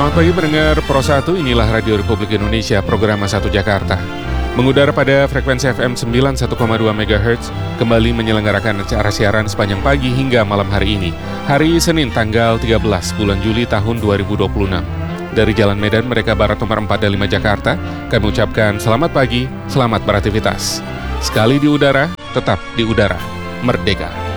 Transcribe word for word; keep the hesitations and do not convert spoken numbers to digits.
Selamat pagi pendengar Pro satu, inilah Radio Republik Indonesia, program satu Jakarta. Mengudara pada frekuensi F M sembilan puluh satu koma dua megahertz, kembali menyelenggarakan acara siaran sepanjang pagi hingga malam hari ini. Hari Senin tanggal tiga belas bulan Juli tahun dua ribu dua puluh enam. Dari Jalan Medan Merdeka Barat nomor empat dan lima Jakarta, kami ucapkan selamat pagi, selamat beraktivitas. Sekali di udara, tetap di udara. Merdeka.